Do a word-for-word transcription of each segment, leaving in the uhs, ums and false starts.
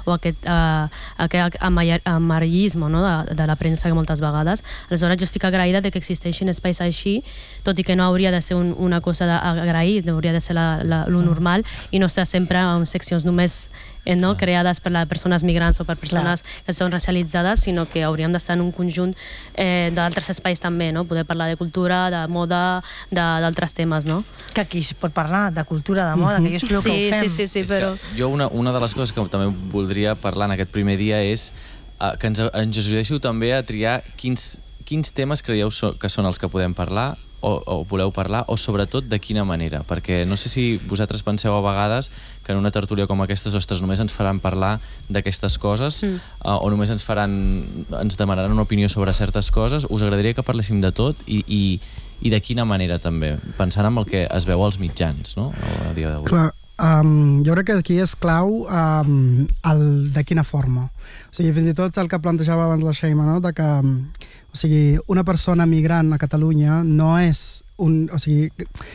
o aquest, uh, aquest amarillisme, no? de, de la premsa que moltes vegades. Aleshores jo estic agraïda de que existeixin espais així, tot i que no hauria de ser un, una cosa d'agrair, hauria de ser la, la, lo normal i no estar sempre en seccions només eh, no? creades per les persones migrants o per persones Clar. que són racialitzades, sinó que hauríem d'estar en un conjunt eh, d'altres espais també, no? Poder parlar de cultura, de moda, d'altres temes, no? Que aquí es pot parlar de cultura, de moda, que jo espero sí, que ho fem. Sí, sí, sí, però... Jo una, una de les coses que també voldria parlar en aquest primer dia és uh, que ens, ens ajudéssiu també a triar quins, quins temes creieu so, que són els que podem parlar o, o voleu parlar, o sobretot de quina manera, perquè no sé si vosaltres penseu a vegades que en una tertúlia com aquesta, ostres, només ens faran parlar d'aquestes coses mm. uh, o només ens faran ens demanaran una opinió sobre certes coses. Us agradaria que parléssim de tot i, i, i de quina manera també, pensant en el que es veu als mitjans, no? A dia d'avui. Clar, um, jo crec que aquí és clau um, el de quina forma. O sigui, fins i tot el que plantejava abans la Sheima, no? De que o sigui, una persona migrant a Catalunya no és un... O sigui,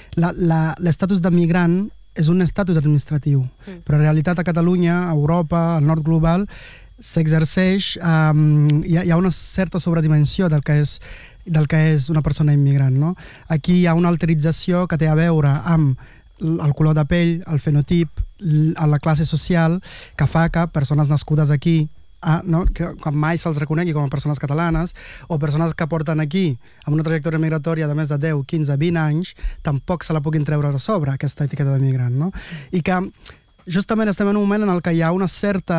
l'estatus de migrant és un estatus administratiu, mm. però en realitat a Catalunya, a Europa, al nord global, s'exerceix... Um, hi, ha, hi ha una certa sobredimensió del que és del que és una persona immigrant, no? Aquí hi ha una alterització que té a veure amb el color de pell, el fenotip, la classe social, que fa que persones nascudes aquí Ah, no? que, que mai se'ls reconegui com a persones catalanes, o persones que porten aquí amb una trajectòria migratòria de més de deu, quinze, vint anys, tampoc se la puguin treure a sobre, aquesta etiqueta de migrant, no? I que justament estem en un moment en el que hi ha una certa...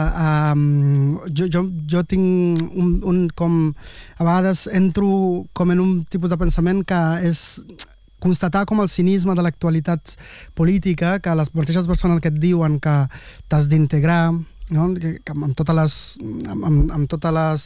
Um, jo, jo, jo tinc un, un com... A vegades entro com en un tipus de pensament que és constatar com el cinisme de l'actualitat política, que les mateixes persones que et diuen que t'has d'integrar, no? que, que amb totes les, amb, amb totes les,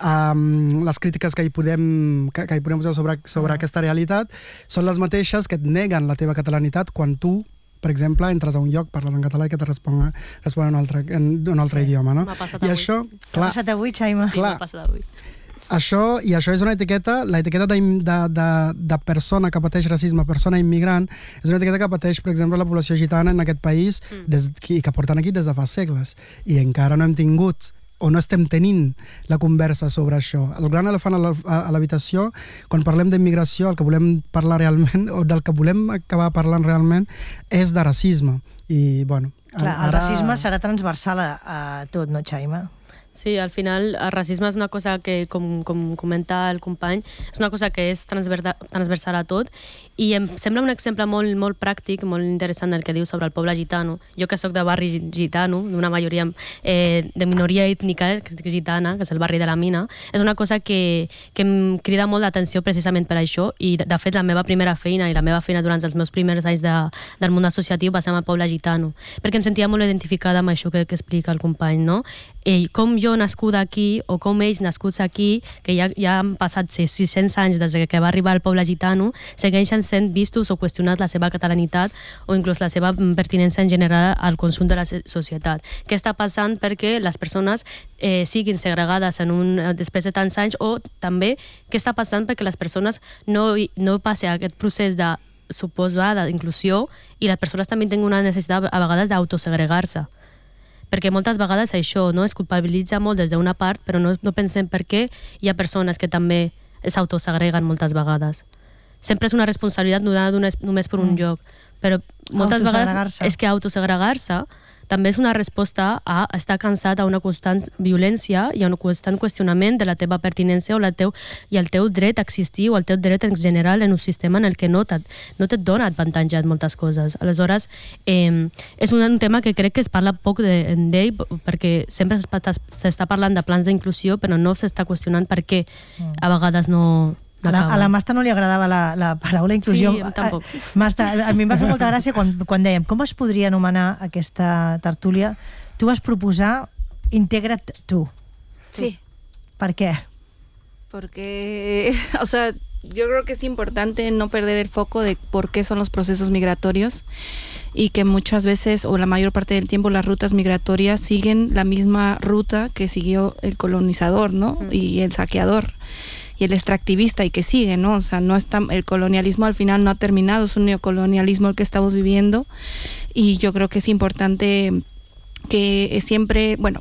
um, les crítiques que hi podem, que, que hi podem posar sobre, sobre aquesta realitat, són les mateixes que et neguen la teva catalanitat quan tu, per exemple, entres a un lloc, parles en català i que te respon, respon en un altre, en un altre sí, idioma. No? M'ha passat I avui. això, clar, M'ha passat avui, Xaima. Sí, m'ha passat avui. Això, i això és una etiqueta, la etiqueta de, de, de, de persona que pateix racisme, persona immigrant, és una etiqueta que pateix, per exemple, la població gitana en aquest país mm. des, i que porten aquí des de fa segles. I encara no hem tingut o no estem tenint la conversa sobre això. El gran elefant a l'habitació, quan parlem d'immigració, el que volem parlar realment, o del que volem acabar parlant realment, és de racisme. I, bueno... Clar, el ara... racisme serà transversal a, a tot, no, Xaima? Sí, al final el racisme és una cosa que, com, com comenta el company, és una cosa que és transversal a tot, i em sembla un exemple molt, molt pràctic, molt interessant el que diu sobre el poble gitano. Jo que sóc de barri gitano, d'una majoria eh, de minoria ètnica gitana, que és el barri de la Mina, és una cosa que, que em crida molt l'atenció precisament per això, i de fet la meva primera feina i la meva feina durant els meus primers anys de, del món associatiu va ser amb el poble gitano, perquè em sentia molt identificada amb això que, que explica el company, no? Ell, com jo nascuda aquí, o com ells nascuts aquí, que ja, ja han passat sis-cents anys des que va arribar al poble gitano, segueixen sent vistos o qüestionats la seva catalanitat o inclús la seva pertinença en general al conjunt de la societat. Què està passant perquè les persones eh, siguin segregades en un, després de tants anys, o també què està passant perquè les persones no, no passen aquest procés de suposada inclusió i les persones també tenen una necessitat a vegades d'autosegregar-se. Perquè moltes vegades això, no? Es culpabilitza molt des d'una part, però no, no pensem per què hi ha persones que també s'autosegreguen moltes vegades. Sempre és una responsabilitat donada només per un mm. lloc, però moltes vegades és que autosegregar-se també és una resposta a estar cansat a una constant violència i a un constant qüestionament de la teva pertinença o la teu, i el teu dret a existir o el teu dret en general en un sistema en el que no, no et dona avantatge en moltes coses. Aleshores, eh, és un, un tema que crec que es parla poc d'ell de, perquè sempre s'està parlant de plans d'inclusió, però no s'està qüestionant per què a vegades no... A la, a la Masta no li agradava la, la paraula inclusió. Sí, tampoc. Masta, a mi em va fer molta gràcia quan, quan dèiem com es podria anomenar aquesta tertúlia. Tu vas proposar Integra't tu. Sí. ¿Por qué? Porque, o sea, yo creo que es importante no perder el foco de por qué son los procesos migratorios y que muchas veces, o la mayor parte del tiempo, las rutas migratorias siguen la misma ruta que siguió el colonizador, ¿no? Uh-huh. Y el saqueador. Y el extractivista, y que sigue, ¿no? O sea, no está, el colonialismo al final no ha terminado, es un neocolonialismo el que estamos viviendo, y yo creo que es importante que siempre, bueno,